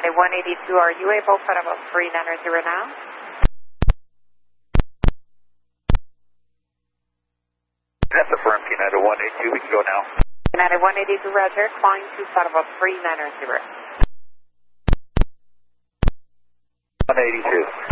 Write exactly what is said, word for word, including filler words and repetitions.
United one eighty-two, are you able for about three nine zero now? That's affirmed, United one eighty-two, we can go now. United one eighty-two, roger, climb to start about three nine zero. one eighty-two.